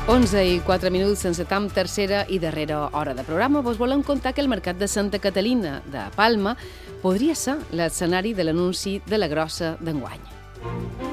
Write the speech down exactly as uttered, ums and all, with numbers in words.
onze i quatre minuts sense tam, tercera i darrera hora de programa. Vos volem contar que el mercat de Santa Catalina de Palma podria ser l'escenari de l'anunci de la grossa d'enguany.